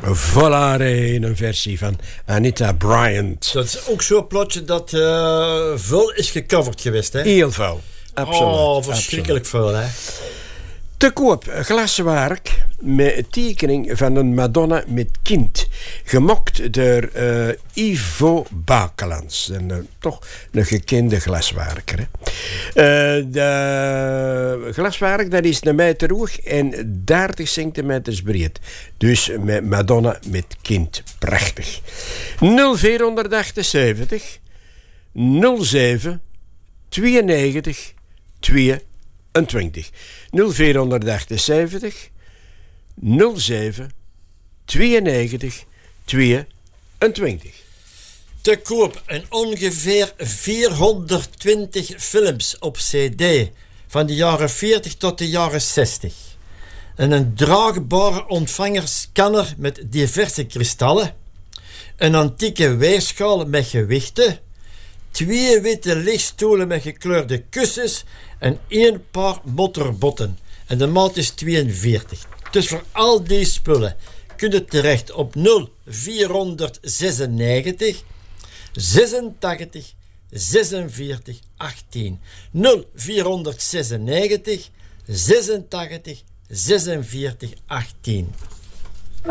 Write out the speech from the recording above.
Volare in een versie van Anita Bryant. Dat is ook zo'n plotje dat veel is gecoverd geweest, hè? Heel veel. Absoluut. Oh, verschrikkelijk veel, hè? Te koop glaswerk met tekening van een Madonna met kind. Gemokt door Ivo Bakelans. Toch een gekende glaswerker. De glaswerk dat is een meter hoog en 30 centimeter breed. Dus met Madonna met kind. Prachtig. 0478 07 92 22. 0478 07 92 22. Te koop een ongeveer 420 films op CD van de jaren 40 tot de jaren 60. En een draagbare ontvangerscanner met diverse kristallen. Een antieke weegschaal met gewichten. 2 witte lichtstoelen met gekleurde kussens en 1 paar motorbotten. En de maat is 42. Dus voor al die spullen kun je terecht op 0496 86 46 18. 0496 86 46 18.